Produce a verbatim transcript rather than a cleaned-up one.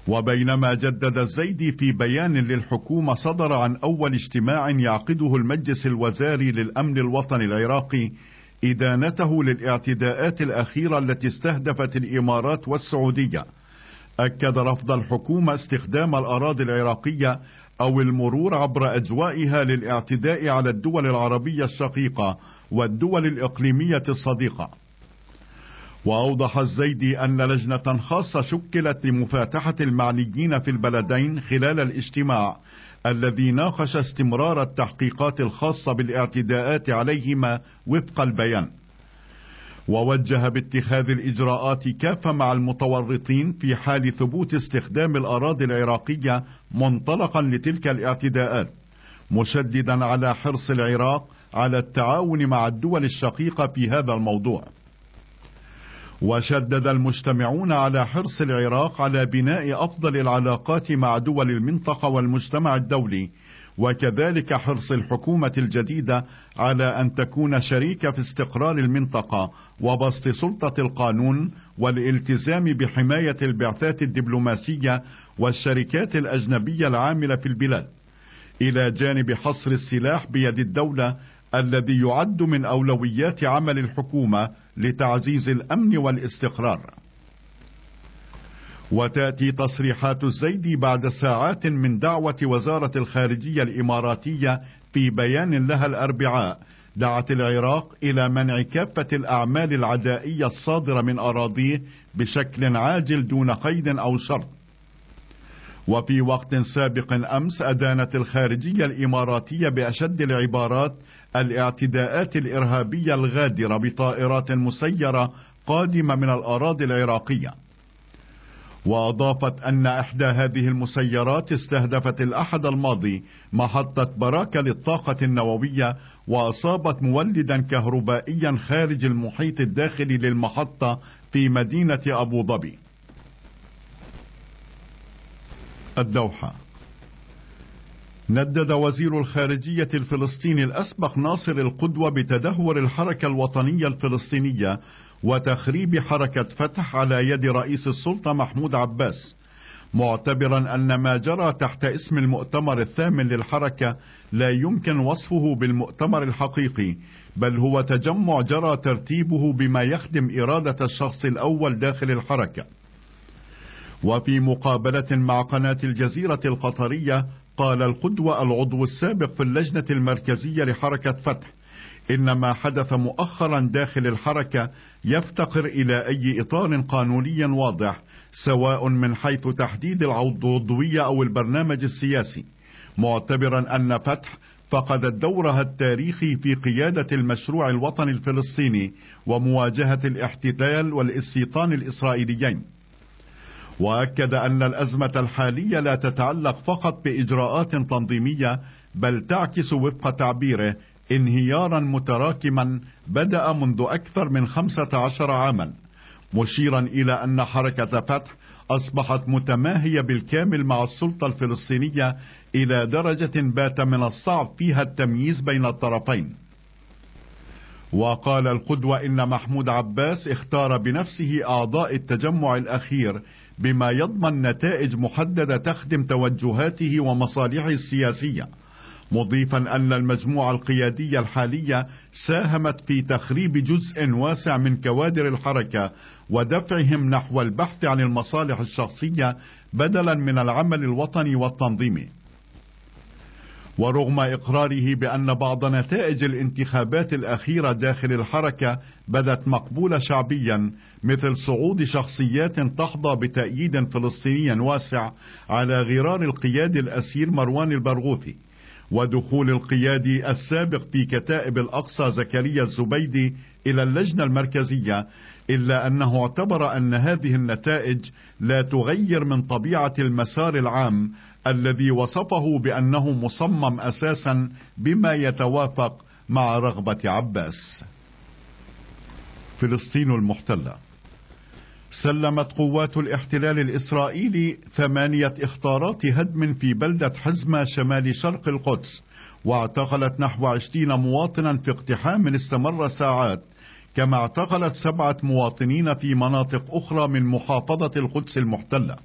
وبينما جدد الزيدي في بيان للحكومة صدر عن أول اجتماع يعقده المجلس الوزاري للأمن الوطني العراقي إدانته للاعتداءات الأخيرة التي استهدفت الإمارات والسعودية، أكد رفض الحكومة استخدام الأراضي العراقية أو المرور عبر أجوائها للاعتداء على الدول العربية الشقيقة والدول الإقليمية الصديقة. وأوضح الزيدي أن لجنة خاصة شكلت لمفاتحة المعنيين في البلدين خلال الاجتماع الذي ناقش استمرار التحقيقات الخاصة بالاعتداءات عليهما وفق البيان، ووجه باتخاذ الإجراءات كافة مع المتورطين في حال ثبوت استخدام الأراضي العراقية منطلقا لتلك الاعتداءات، مشددا على حرص العراق على التعاون مع الدول الشقيقة في هذا الموضوع. وشدد المجتمعون على حرص العراق على بناء أفضل العلاقات مع دول المنطقة والمجتمع الدولي، وكذلك حرص الحكومة الجديدة على أن تكون شريكة في استقرار المنطقة وبسط سلطة القانون والالتزام بحماية البعثات الدبلوماسية والشركات الأجنبية العاملة في البلاد، إلى جانب حصر السلاح بيد الدولة الذي يعد من أولويات عمل الحكومة لتعزيز الأمن والاستقرار. وتأتي تصريحات الزيدي بعد ساعات من دعوة وزارة الخارجية الإماراتية في بيان لها الأربعاء دعت العراق إلى منع كافة الأعمال العدائية الصادرة من أراضيه بشكل عاجل دون قيد أو شرط. وفي وقت سابق أمس أدانت الخارجية الإماراتية بأشد العبارات الاعتداءات الإرهابية الغادرة بطائرات مسيرة قادمة من الأراضي العراقية، وأضافت أن إحدى هذه المسيرات استهدفت الأحد الماضي محطة براكة للطاقة النووية وأصابت مولدا كهربائيا خارج المحيط الداخلي للمحطة في مدينة أبو ظبي. الدوحة. ندد وزير الخارجية الفلسطيني الأسبق ناصر القدوة بتدهور الحركة الوطنية الفلسطينية وتخريب حركة فتح على يد رئيس السلطة محمود عباس، معتبرا أن ما جرى تحت اسم المؤتمر الثامن للحركة لا يمكن وصفه بالمؤتمر الحقيقي، بل هو تجمع جرى ترتيبه بما يخدم إرادة الشخص الأول داخل الحركة. وفي مقابلة مع قناة الجزيرة القطرية قال القدوة العضو السابق في اللجنة المركزية لحركة فتح إن ما حدث مؤخرا داخل الحركة يفتقر إلى أي إطار قانوني واضح، سواء من حيث تحديد العضوية أو البرنامج السياسي، معتبرا أن فتح فقدت دورها التاريخي في قيادة المشروع الوطني الفلسطيني ومواجهة الاحتلال والاستيطان الإسرائيليين. وأكد أن الأزمة الحالية لا تتعلق فقط بإجراءات تنظيمية، بل تعكس وفق تعبيره انهيارا متراكما بدأ منذ أكثر من خمسة عشر عاما، مشيرا إلى أن حركة فتح أصبحت متماهية بالكامل مع السلطة الفلسطينية إلى درجة بات من الصعب فيها التمييز بين الطرفين. وقال القدوة إن محمود عباس اختار بنفسه أعضاء التجمع الأخير بما يضمن نتائج محددة تخدم توجهاته ومصالحه السياسية، مضيفا أن المجموعة القيادية الحالية ساهمت في تخريب جزء واسع من كوادر الحركة ودفعهم نحو البحث عن المصالح الشخصية بدلا من العمل الوطني والتنظيمي. ورغم إقراره بأن بعض نتائج الانتخابات الأخيرة داخل الحركة بدت مقبولة شعبيا، مثل صعود شخصيات تحظى بتأييد فلسطيني واسع على غرار القيادي الأسير مروان البرغوثي، ودخول القيادي السابق في كتائب الأقصى زكريا الزبيدي إلى اللجنة المركزية، إلا أنه اعتبر أن هذه النتائج لا تغير من طبيعة المسار العام الذي وصفه بأنه مصمم أساسا بما يتوافق مع رغبة عباس. فلسطين المحتلة. سلمت قوات الاحتلال الإسرائيلي ثمانية اخطارات هدم في بلدة حزمة شمال شرق القدس، واعتقلت نحو عشرين مواطنا في اقتحام استمر ساعات، كما اعتقلت سبعة مواطنين في مناطق أخرى من محافظة القدس المحتلة.